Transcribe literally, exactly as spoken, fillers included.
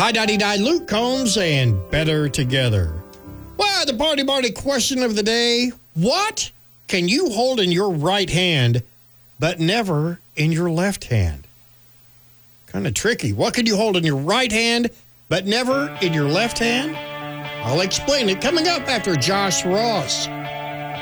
Hi, Dottie Di, Luke Combs, and Better Together. Well, the party party question of the day, what can you hold in your right hand, but never in your left hand? Kind of tricky. What can you hold in your right hand, but never in your left hand? I'll explain it coming up after Josh Ross.